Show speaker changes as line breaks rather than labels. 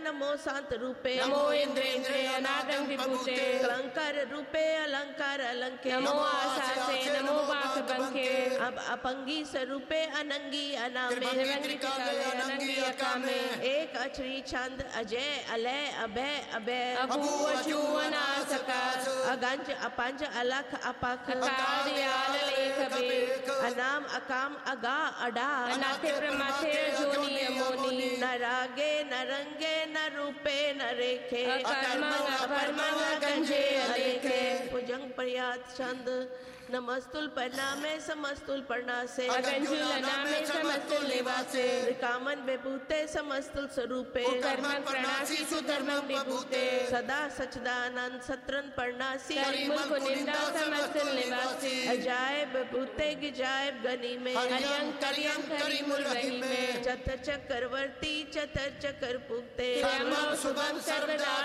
नमो शांत रूपे
नमो इंद्रेन्द्रे अनादं विभूते
अलंकार रूपे अलंकार अलंके
नमो आशासे नमो वाक बंके
अब अपंगी स्वरूपे अनंगी अनामे
निरंगी काले अनंगी अकामे
एक अक्षरी छंद अजय अलय अभय अभय
अभू अचू अनासका
अगंज अपंज अलख अपख
अकार्याल लेख बेक
अनाम अकाम अगा अडा
अनाथे प्रमाथे जोनी अमोनी
न रागे न रंगे न रूपे न रेखे
अकर्मंग अकर्मंग गंजे अलेखे
भुजंग पर्यात छंद नमस्तुल परनामे समस्तुल परनासे
अगंजुल अनामे समस्तुल निवासे
कामन विभूते समस्तुल स्वरूपे
कर्मं प्रणासी सुधर्मं विभूते
सदा सच्चिदानंद सत्रन परनासी
करिमुल कुनिंदा समस्तुल निवासी
अजायब भूते गिजायब गनी में
हरियं करियं करिमुल वही में
चतर चक्रवर्ती चतर चकर पुगते
श्यामं शुभं सर्वदा